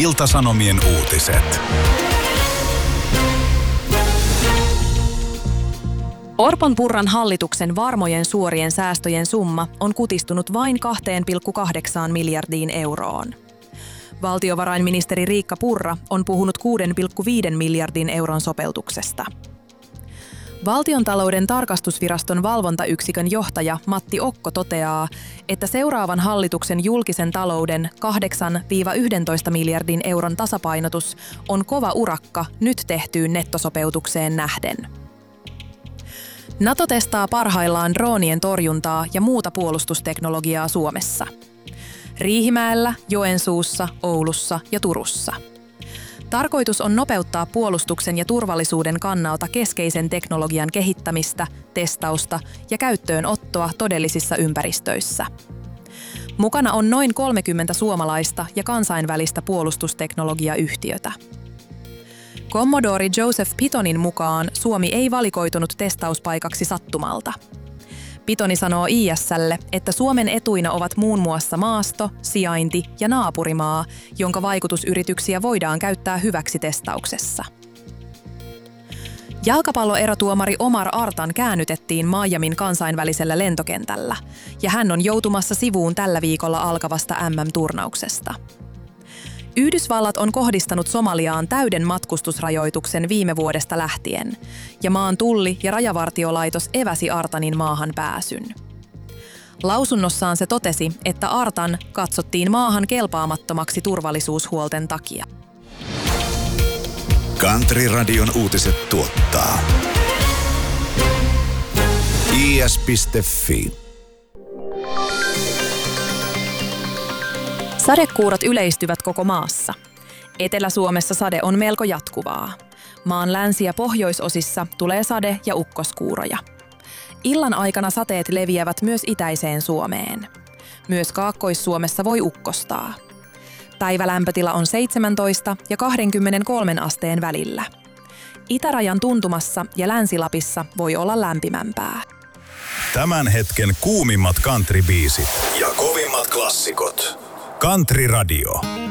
Ilta-Sanomien uutiset. Orpon-Purran hallituksen varmojen suorien säästöjen summa on kutistunut vain 2,8 miljardiin euroon. Valtiovarainministeri Riikka Purra on puhunut 6,5 miljardin euron sopeutuksesta. Valtiontalouden tarkastusviraston valvontayksikön johtaja Matti Okko toteaa, että seuraavan hallituksen julkisen talouden 8-11 miljardin euron tasapainotus on kova urakka nyt tehtyyn nettosopeutukseen nähden. NATO testaa parhaillaan droonien torjuntaa ja muuta puolustusteknologiaa Suomessa. Riihimäellä, Joensuussa, Oulussa ja Turussa. Tarkoitus on nopeuttaa puolustuksen ja turvallisuuden kannalta keskeisen teknologian kehittämistä, testausta ja käyttöönottoa todellisissa ympäristöissä. Mukana on noin 30 suomalaista ja kansainvälistä puolustusteknologiayhtiötä. Commodore Joseph Pitonin mukaan Suomi ei valikoitunut testauspaikaksi sattumalta. Pitoni sanoo IS:lle, että Suomen etuina ovat muun muassa maasto, sijainti ja naapurimaa, jonka vaikutusyrityksiä voidaan käyttää hyväksi testauksessa. Jalkapalloerotuomari Omar Artan käännytettiin Miamin kansainvälisellä lentokentällä, ja hän on joutumassa sivuun tällä viikolla alkavasta MM-turnauksesta. Yhdysvallat on kohdistanut Somaliaan täyden matkustusrajoituksen viime vuodesta lähtien, ja maan tulli- ja rajavartiolaitos eväsi Artanin maahan pääsyn. Lausunnossaan se totesi, että Artan katsottiin maahan kelpaamattomaksi turvallisuushuolten takia. Country-radion uutiset tuottaa is.fi. Sadekuurot yleistyvät koko maassa. Etelä-Suomessa sade on melko jatkuvaa. Maan länsi- ja pohjoisosissa tulee sade- ja ukkoskuuroja. Illan aikana sateet leviävät myös itäiseen Suomeen. Myös Kaakkois-Suomessa voi ukkostaa. Päivälämpötila on 17 ja 23 asteen välillä. Itärajan tuntumassa ja Länsi-Lapissa voi olla lämpimämpää. Tämän hetken kuumimmat country-biisit ja kovimmat klassikot. Country Radio.